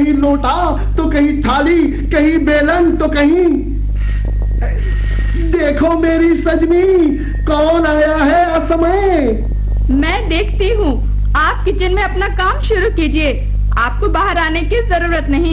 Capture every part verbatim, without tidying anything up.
कहीं लोटा तो कहीं थाली, कहीं बेलन तो कहीं। देखो मेरी सजनी, कौन आया है असमय। मैं देखती हूँ, आप किचन में अपना काम शुरू कीजिए, आपको बाहर आने की जरूरत नहीं।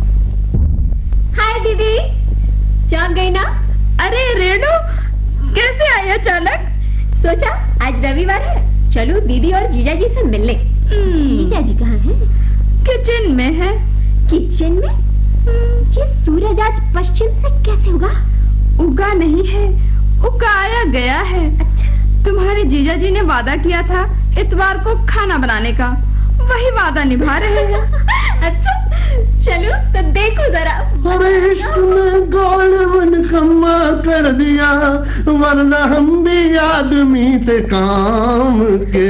हाय दीदी, जाग गई ना? अरे रेणु, कैसे आई अचानक? सोचा आज रविवार है, चलो दीदी और जीजा जी से मिलने। जीजा जी कहाँ हैं? किचन में है। किचन में? ये सूरज आज पश्चिम से कैसे उगा? उगा नहीं है, उगाया गया है। अच्छा। तुम्हारे जीजा जी ने वादा किया था इतवार को खाना बनाने का, वही वादा निभा रहे हैं। अच्छा, चलो तो देखो जरा। अरे इश्क में गोल खम्मा कर दिया, वरना हम भी आदमी थे काम के।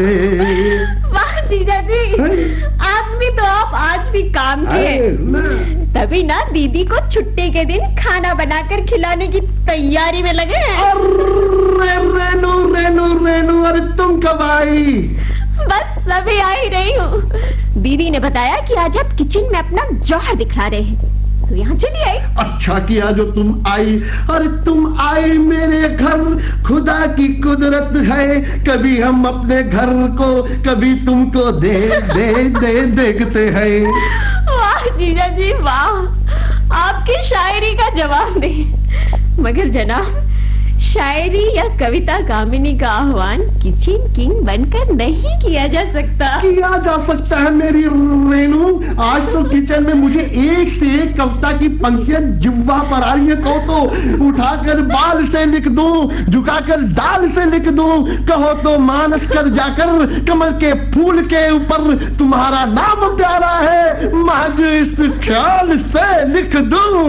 वाह जीजा जी, आदमी तो आप आज भी काम के। तभी ना दीदी को छुट्टी के दिन खाना बनाकर खिलाने की तैयारी में लगे हैं। अरे रेनू रेनू रेनू, अरे तुम कब आई? बस सभी आ ही रही हूँ। दीदी ने बताया कि आज आप किचन में अपना जौहर दिखा रहे हैं, तो यहाँ चली आई। अच्छा किया जो तुम आई। अरे तुम आई मेरे घर, खुदा की कुदरत है, कभी हम अपने घर को, कभी तुमको दे दे दे देखते हैं। वाह जीजा जी वाह, आपकी शायरी का जवाब दे। मगर जनाब, शायरी या कविता कामिनी का आह्वान किचन किंग बनकर नहीं किया जा सकता। किया जा सकता है मेरी रेनू। आज तो किचन में मुझे एक से एक कविता की पंक्तियां जिह्वा पर आ रही है। कहो तो उठाकर बाल से लिख दूं, झुकाकर डाल से लिख दूं, कहो तो मानस कर जाकर कमल के फूल के ऊपर तुम्हारा नाम प्यारा है, महज इस ख्याल से लिख दूं।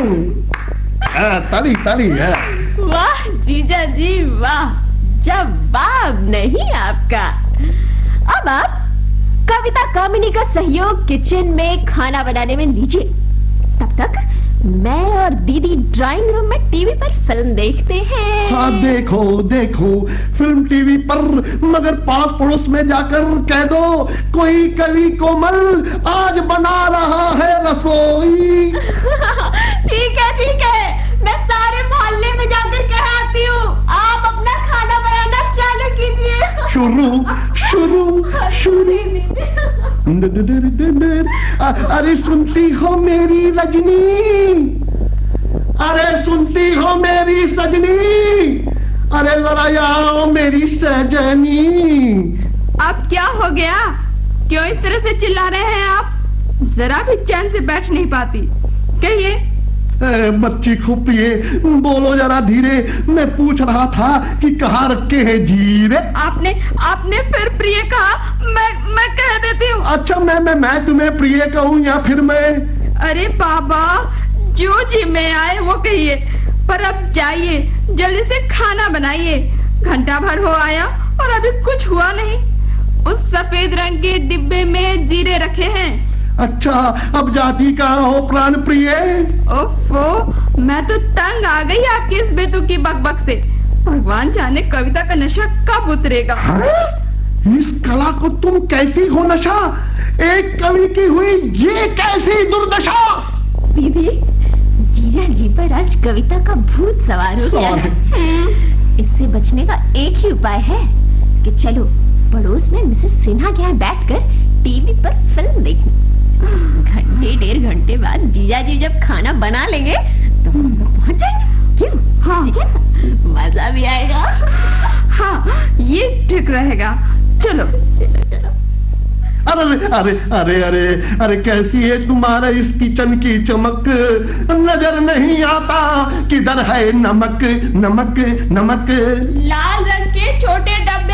ताली ताली है। वाह जीजा जी वाह, जवाब नहीं आपका। अब आप कविता कामिनी का सहयोग किचन में खाना बनाने में लीजिए, तब तक मैं और दीदी ड्राइंग रूम में टीवी पर फिल्म देखते हैं। हाँ देखो देखो फिल्म टीवी पर, मगर पास पड़ोस में जाकर कह दो कोई कवि कोमल आज बना रहा है रसोई। ठीक है ठीक है, मैं सारे मोहल्ले में जाकर कह आती हूँ, आप अपना खाना बनाना चालू कीजिए। शुरू शुरू शुरू। अरे सुनती हो मेरी रजनी, अरे सुनती हो मेरी सजनी, अरे जरा आओ मेरी सजनी। अब क्या हो गया, क्यों इस तरह से चिल्ला रहे हैं आप? जरा भी चैन से बैठ नहीं पाती, कहिए। बच्ची खुपिए, बोलो जरा धीरे, मैं पूछ रहा था कि कहाँ रखे हैं जीरे। आपने आपने फिर प्रिय कहा, मैं मैं कह देती हूँ। अच्छा मैं मैं मैं तुम्हें प्रिय कहूँ या फिर मैं? अरे बाबा, जो जी में आए वो कहिए, पर अब जाइए जल्दी से खाना बनाइए। घंटा भर हो आया और अभी कुछ हुआ नहीं। उस सफेद रंग के डिब्बे में जीरे रखे हैं। अच्छा अब जाती कहाँ हो प्राण प्रिय? ओफो, मैं तो तंग आ गई आपकी इस बेतुकी बकबक से। भगवान जाने कविता का नशा कब उतरेगा। हाँ? इस कला को तुम कैसी हो नशा, एक कवि की हुई ये कैसी दुर्दशा। दीदी, जीजा जी पर आज कविता का भूत सवार हो गया है। इससे बचने का एक ही उपाय है कि चलो पड़ोस में मिसेस सिन्हा के यहाँ बैठकर टीवी पर फिल्म देखने। घंटे डेढ़ घंटे बाद जीजा जी जब खाना बना लेंगे तो हम लोग पहुंच जाएंगे। क्यों? हाँ, ठीक है, मजा भी आएगा। हाँ, ये ठीक रहेगा। चलो चलो चलो। अरे अरे अरे अरे अरे कैसी है तुम्हारे इस किचन की चमक, नजर नहीं आता किधर है नमक नमक नमक। लाल रंग के छोटे डब्बे